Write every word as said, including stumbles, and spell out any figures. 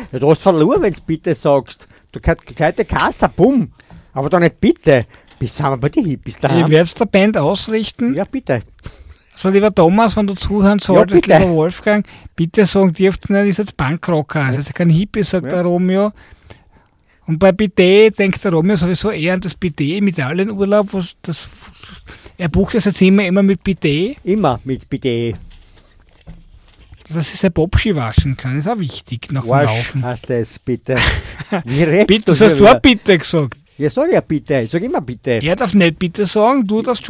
Ja, du hast verloren, wenn du bitte sagst. Du kannst gescheite Kasse, bumm. Aber doch nicht bitte. Bis sind wir bei den Hippies daheim. Ich werde es der Band ausrichten. Ja, bitte. So, lieber Thomas, wenn du zuhören solltest, bitte. lieber Wolfgang, bitte sagen dürft nicht, ist jetzt Punkrocker. Also, also kein Hippie, sagt Ja. der Romeo. Und bei Bidet denkt der Romeo sowieso eher an das Bidet im Italienurlaub. Was das, er bucht das jetzt immer, immer mit Bidet, Immer mit bitte. dass er sich sein Popschi waschen kann. Das ist auch wichtig nach dem Wasch Laufen. heißt das, bitte. Wie redest Bitte, du das hast schon du auch wieder? bitte gesagt. Ja, sag ja bitte. Ich sag immer bitte. Er darf nicht bitte sagen, du darfst